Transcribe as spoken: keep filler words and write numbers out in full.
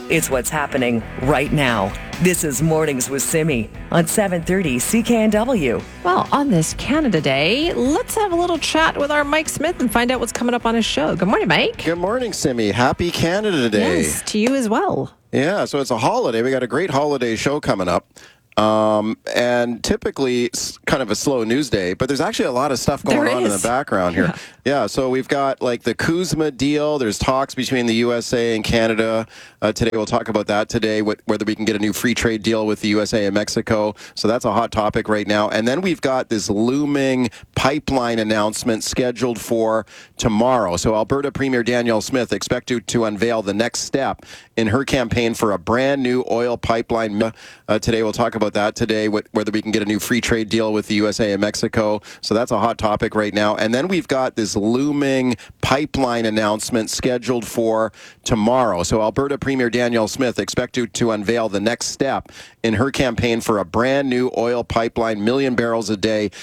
It's what's happening right now. This is Mornings with Simi on seven thirty C K N W. Well, on this Canada Day, let's have a little chat with our Mike Smith and find out what's coming up on his show. Good morning, Mike. Good morning, Simi. Happy Canada Day. Yes, to you as well. Yeah, so it's a holiday. We got a great holiday show coming up. Um, and typically it's kind of a slow news day, but there's actually a lot of stuff going There on is. in the background here. Yeah. yeah, so we've got like the Kuzma deal. There's talks between the U S A and Canada. Uh, today we'll talk about that today, wh- whether we can get a new free trade deal with the U S A and Mexico. So that's a hot topic right now. And then we've got this looming pipeline announcement scheduled for tomorrow. So Alberta Premier Danielle Smith expected to unveil the next step in her campaign for a brand new oil pipeline. Uh, today we'll talk about that today, wh- whether we can get a new free trade deal with the U S A and Mexico. So that's a hot topic right now. And then we've got this looming pipeline announcement scheduled for tomorrow. So Alberta Premier Danielle Smith expected to unveil the next step in her campaign for a brand new oil pipeline, million barrels a day,